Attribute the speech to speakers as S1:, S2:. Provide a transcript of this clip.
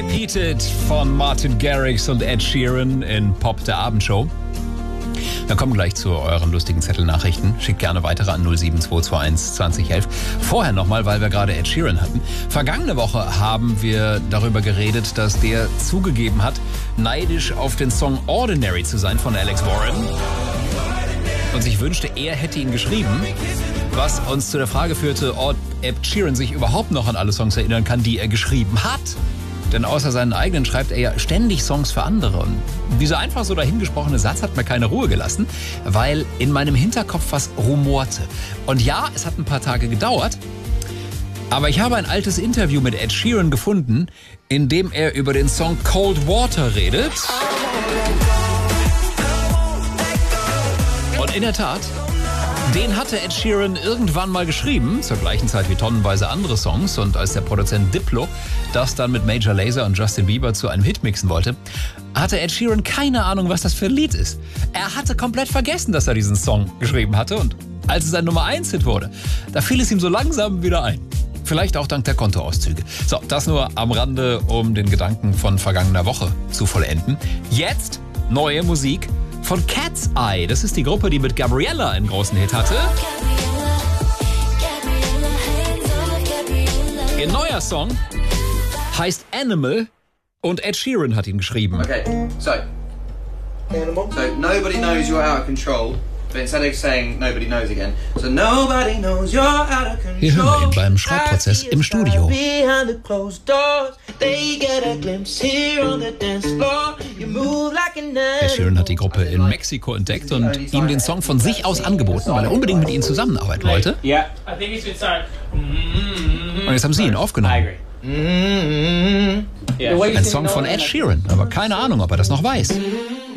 S1: Repeated von Martin Garrix und Ed Sheeran in Pop der Abendshow. Wir kommen gleich zu euren lustigen Zettelnachrichten. Schickt gerne weitere an 07221 2011. Vorher nochmal, weil wir gerade Ed Sheeran hatten. Vergangene Woche haben wir darüber geredet, dass der zugegeben hat, neidisch auf den Song Ordinary zu sein von Alex Warren. Und sich wünschte, er hätte ihn geschrieben. Was uns zu der Frage führte, ob Ed Sheeran sich überhaupt noch an alle Songs erinnern kann, die er geschrieben hat. Denn außer seinen eigenen schreibt er ja ständig Songs für andere. Und dieser einfach so dahingesprochene Satz hat mir keine Ruhe gelassen, weil in meinem Hinterkopf was rumorte. Und ja, es hat ein paar Tage gedauert, aber ich habe ein altes Interview mit Ed Sheeran gefunden, in dem er über den Song Cold Water redet. Und in der Tat, den hatte Ed Sheeran irgendwann mal geschrieben, zur gleichen Zeit wie tonnenweise andere Songs. Und als der Produzent Diplo das dann mit Major Lazer und Justin Bieber zu einem Hit mixen wollte, hatte Ed Sheeran keine Ahnung, was das für ein Lied ist. Er hatte komplett vergessen, dass er diesen Song geschrieben hatte. Und als es ein Nummer-1-Hit wurde, da fiel es ihm so langsam wieder ein. Vielleicht auch dank der Kontoauszüge. So, das nur am Rande, um den Gedanken von vergangener Woche zu vollenden. Jetzt neue Musik von Cat's Eye. Das ist die Gruppe, die mit Gabriella einen großen Hit hatte. Ihr neuer Song heißt Animal und Ed Sheeran hat ihn geschrieben.
S2: Okay, so nobody knows you're out of control, but instead of saying nobody knows again, so nobody knows you're out of control.
S1: Hier hören wir ihn beim Schreibprozess im Studio. Ed Sheeran hat die Gruppe in Mexiko entdeckt und ihm den Song von sich aus angeboten, weil er unbedingt mit ihnen zusammenarbeiten wollte. Und jetzt haben sie ihn aufgenommen. Ein Song von Ed Sheeran, aber keine Ahnung, ob er das noch weiß.